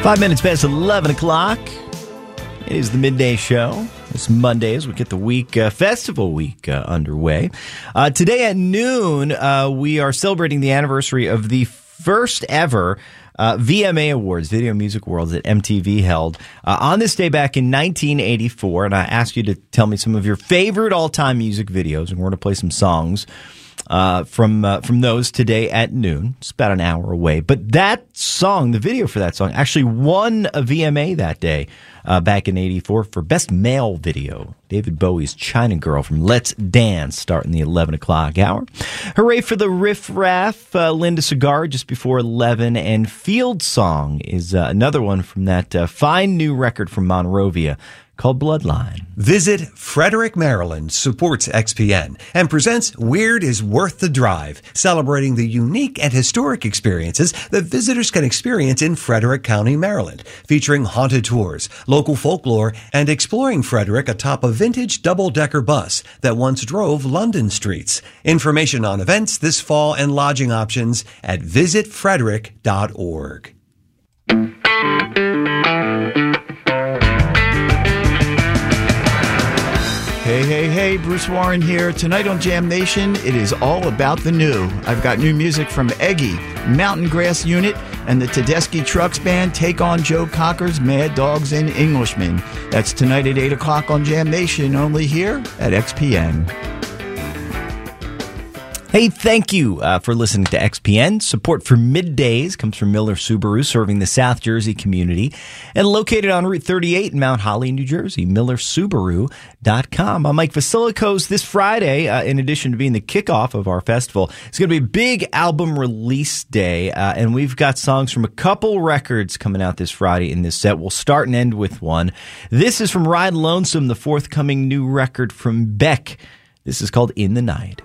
5 minutes past 11 o'clock. It is the midday show. This Monday as we get the festival week underway. Today at noon, we are celebrating the anniversary of the first ever VMA Awards, Video Music Awards, that MTV held on this day back in 1984. And I ask you to tell me some of your favorite all-time music videos, and we're going to play some songs from those today at noon. It's about an hour away. But that song, the video for that song, actually won a VMA that day back in 84 for Best Male Video. David Bowie's China Girl from Let's Dance, starting the 11 o'clock hour. Hooray for the Riff Raff, Linda Cigar just before 11. And Field Song is another one from that fine new record from Monrovia called Bloodline. Visit Frederick, Maryland supports XPN and presents Weird is Worth the Drive, celebrating the unique and historic experiences that visitors can experience in Frederick County, Maryland, featuring haunted tours, local folklore, and exploring Frederick atop a vintage double-decker bus that once drove London streets. Information on events this fall and lodging options at visitfrederick.org. Hey, Bruce Warren here. Tonight on Jam Nation, it is all about the new. I've got new music from Eggy, Mountain Grass Unit, and the Tedeschi Trucks Band take on Joe Cocker's Mad Dogs and Englishmen. That's tonight at 8 o'clock on Jam Nation, only here at XPN. Hey, thank you for listening to XPN. Support for Middays comes from Miller Subaru, serving the South Jersey community, and located on Route 38 in Mount Holly, New Jersey, millersubaru.com. I'm Mike Vasilikos. This Friday, in addition to being the kickoff of our festival, it's going to be a big album release day, and we've got songs from a couple records coming out this Friday in this set. We'll start and end with one. This is from Ride Lonesome, the forthcoming new record from Beck. This is called In the Night.